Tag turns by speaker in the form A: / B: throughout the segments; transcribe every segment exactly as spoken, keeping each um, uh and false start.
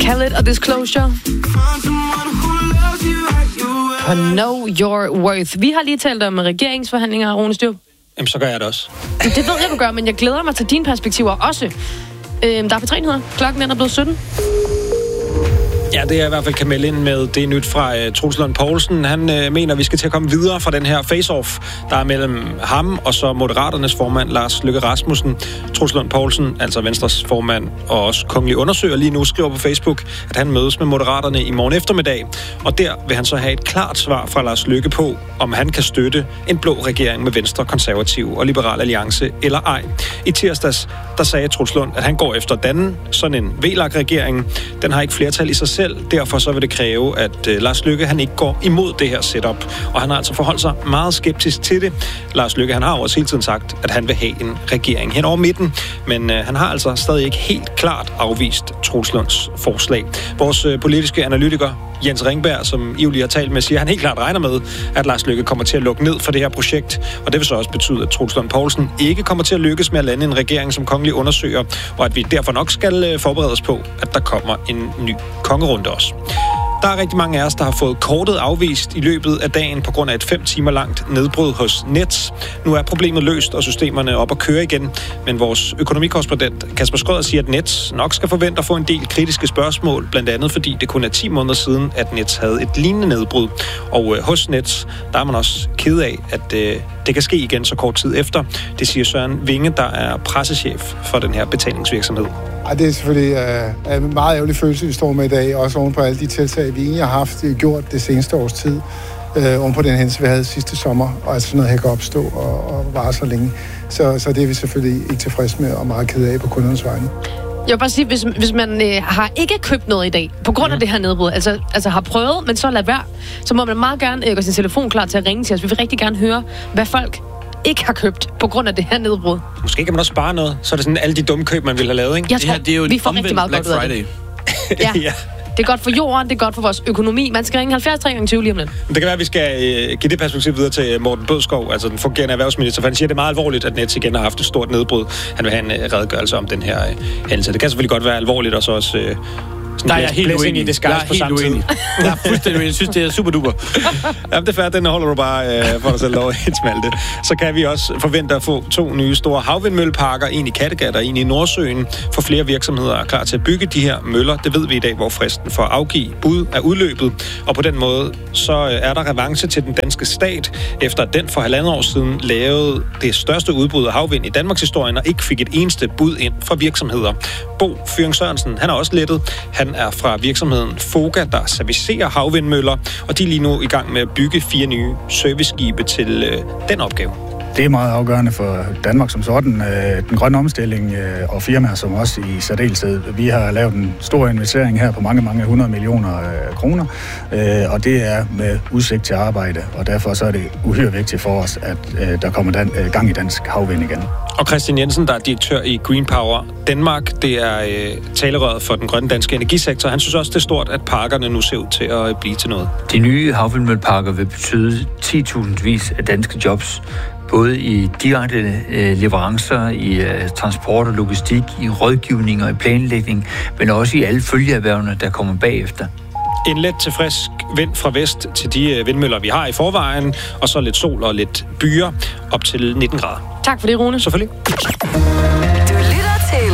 A: Khaled og Disclosure. Know your worth. Vi har lige talt om regeringsforhandlinger, Rune Styrup.
B: Jamen, så gør jeg det også.
A: Det ved jeg, du gør, men jeg glæder mig til dine perspektiver også. Øhm, der er på tre nyheder. Klokken er blevet sytten.
B: Ja, det er i hvert fald kan melde ind med det nyt fra uh, Troels Lund Poulsen. Han uh, mener, at vi skal til at komme videre fra den her face-off, der er mellem ham og så Moderaternes formand, Lars Løkke Rasmussen. Troels Lund Poulsen, altså Venstres formand og også kongelig undersøger lige nu, skriver på Facebook, at han mødes med Moderaterne i morgen eftermiddag. Og der vil han så have et klart svar fra Lars Løkke på, om han kan støtte en blå regering med Venstre, Konservative og Liberal Alliance eller ej. I tirsdags, der sagde Troels Lund, at han går efter at danne sådan en V L A K-regering. Den har ikke flertal i sig selv. Derfor så vil det kræve, at øh, Lars Løkke han ikke går imod det her setup. Og han har altså forholdt sig meget skeptisk til det. Lars Løkke han har også hele tiden sagt, at han vil have en regering hen over midten. Men øh, han har altså stadig ikke helt klart afvist Troels Lunds forslag. Vores øh, politiske analytiker Jens Ringberg, som I jo lige har talt med, siger, at han helt klart regner med, at Lars Løkke kommer til at lukke ned for det her projekt. Og det vil så også betyde, at Troels Lund Poulsen ikke kommer til at lykkes med at lande en regering, som kongelig undersøger, og at vi derfor nok skal forberede os på, at der kommer en ny kongerunde også. Der er rigtig mange af os, der har fået kortet afvist i løbet af dagen på grund af et fem timer langt nedbrud hos Nets. Nu er problemet løst, og systemerne op at køre igen. Men vores økonomikorrespondent Kasper Skrøder siger, at Nets nok skal forvente at få en del kritiske spørgsmål, blandt andet fordi det kun er ti måneder siden, at Nets havde et lignende nedbrud. Og øh, hos Nets, der er man også ked af, at øh, det kan ske igen så kort tid efter. Det siger Søren Vinge, der er pressechef for den her betalingsvirksomhed.
C: Ej, det er selvfølgelig øh, en meget ærgerlig følelse, vi står med i dag, også oven på alle de tiltag, vi egentlig har haft gjort det seneste års tid, øh, oven på den hændelse, vi havde sidste sommer, og altså sådan noget her kan opstå og, og vare så længe. Så, så det er vi selvfølgelig ikke tilfredse med og meget ked af på kundernes vegne.
A: Jeg vil bare sige, hvis, hvis man øh, har ikke købt noget i dag, på grund af mm. det her nedbrud, altså, altså har prøvet, men så lad være, så må man meget gerne øh, gøre sin telefon klar til at ringe til os. Vi vil rigtig gerne høre, hvad folk ikke har købt på grund af det her nedbrud.
B: Måske kan man også spare noget, så er det sådan alle de dumme køb, man ville have lavet, ikke?
A: Jeg tror,
D: det her, det er jo
A: vi får rigtig meget
D: Black
A: godt ud af
D: Friday.
A: det. Ja. ja. Det er godt for jorden, det er godt for vores økonomi. Man skal ringe halvfjerds tre gange tyve lige om lidt.
B: Det kan være, at vi skal øh, give det perspektiv videre til Morten Bødskov, altså den fungerende erhvervsminister, for han siger, at det er meget alvorligt, at Nets igen har haft et stort nedbrud. Han vil have en øh, redegørelse om den her øh, hændelse. Det kan selvfølgelig godt være alvorligt, og så også øh,
D: Der er jeg helt uenig.
B: I det jeg er helt uenig.
D: Jeg er fuldstændig uenig. Jeg synes, det er super duper.
B: Jamen, det er færdigt. Den holder du bare øh, for dig selv lov et smalte. Så kan vi også forvente at få to nye store havvindmølleparker, en i Kattegat og en i Nordsøen, for flere virksomheder er klar til at bygge de her møller. Det ved vi i dag, hvor fristen for at afgive bud er udløbet. Og på den måde, så er der revanche til den danske stat, efter at den for halvandet år siden lavede det største udbrud af havvind i Danmarks historie, og ikke fik et eneste bud ind fra virksomheder. Bo Fyring Sørensen, han er også lettet. Han er fra virksomheden Foga, der servicerer havvindmøller, og de er lige nu i gang med at bygge fire nye serviceskibe til øh, den opgave.
E: Det er meget afgørende for Danmark som sådan, den grønne omstilling og firmaer som også i særdeleshed. Vi har lavet en stor investering her på mange, mange hundrede millioner kroner, og det er med udsigt til arbejde, og derfor så er det uhyre vigtigt for os, at der kommer gang i dansk havvind igen.
B: Og Christian Jensen, der er direktør i Green Power Danmark, det er øh, talerøret for den grønne danske energisektor. Han synes også, det er stort, at parkerne nu ser ud til at blive til noget.
F: De nye havvindmølleparker vil betyde ti tusind vis af danske jobs, både i direkte øh, leverancer, i øh, transport og logistik, i rådgivning og i planlægning, men også i alle følgeerhvervene, der kommer bagefter.
B: En let til frisk vind fra vest til de vindmøller, vi har i forvejen, og så lidt sol og lidt byer op til nitten grader.
A: Tak for det, Rune.
B: Selvfølgelig.
G: Du lytter til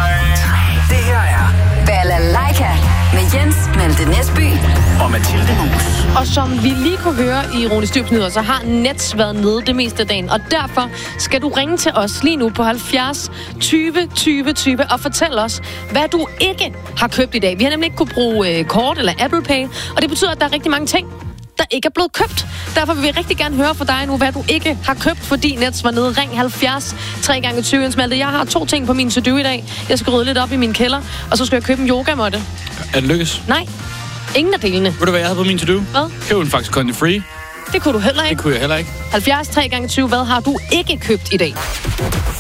G: Det her er Balalaika med Jens Malte Nesby
D: og Mathilde Mus.
A: Og som vi lige kunne høre i Rune Styrups nyheder, så har Nets været nede det meste af dagen. Og derfor skal du ringe til os lige nu på halvfjerds tyve tyve tyve og fortæl os, hvad du ikke har købt i dag. Vi har nemlig ikke kunne bruge øh, kort eller Apple Pay, og det betyder, at der er rigtig mange ting, der ikke er blevet købt. Derfor vil vi rigtig gerne høre fra dig nu, hvad du ikke har købt, fordi Nets var nede. Ring halvfjerds tre gange tyve. Jeg har to ting på min to-do i dag. Jeg skal rydde lidt op i min kælder, og så skal jeg købe en yogamåtte.
D: Er det lykkes?
A: Nej, ingen af delene.
D: Ved du, hvad jeg havde på min to-do?
A: Hvad?
D: Køb en faktisk Conti Free.
A: Det kunne du heller ikke.
D: Det kunne jeg heller ikke.
A: halvfjerds tre gange tyve. Hvad har du ikke købt i dag?